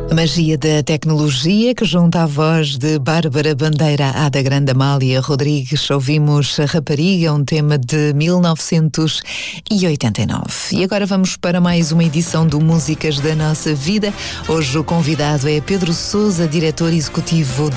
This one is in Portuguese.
A magia da tecnologia que junta a voz de Bárbara Bandeira à da grande Amália Rodrigues. Ouvimos a Rapariga, um tema de 1989. E agora vamos para mais uma edição do Músicas da Nossa Vida. Hoje o convidado é Pedro Sousa, diretor executivo